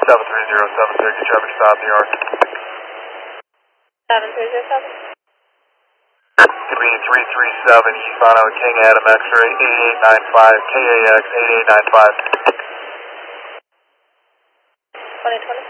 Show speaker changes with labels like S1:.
S1: 73073, good traffic stop, New York.
S2: 7307.
S1: Could be 337 eastbound on King Adam X-ray 8895, KAX 8895.
S2: 2020.